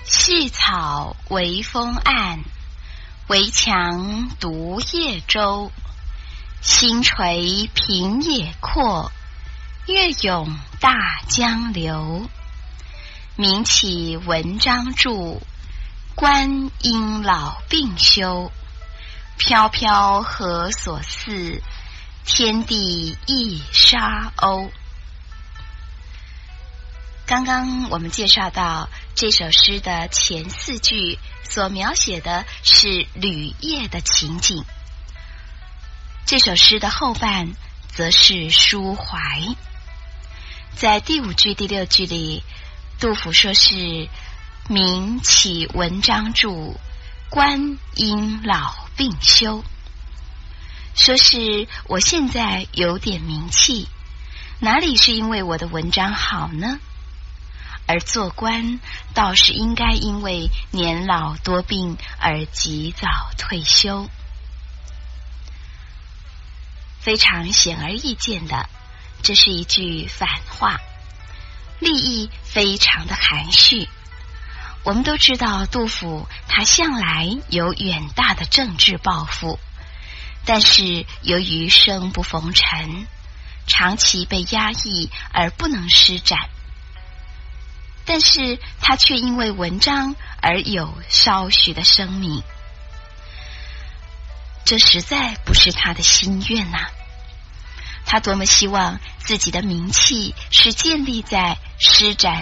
细草微风岸，围墙独夜舟。星垂平野阔，月涌大江流。名启文章著，观音老病休。飘飘何所似，天地一沙鸥。刚刚我们介绍到这首诗的前4句所描写的是旅夜的情景，这首诗的后半则是抒怀。在第5句、第6句里，杜甫说是名启文章著，观音老病休，说是我现在有点名气，哪里是因为我的文章好呢？而做官倒是应该因为年老多病而及早退休。非常显而易见的，这是一句反话，立意非常的含蓄。我们都知道杜甫他向来有远大的政治抱负，但是由于生不逢辰，长期被压抑而不能施展，但是他却因为文章而有稍许的声名，这实在不是他的心愿呐。他多么希望自己的名气是建立在施展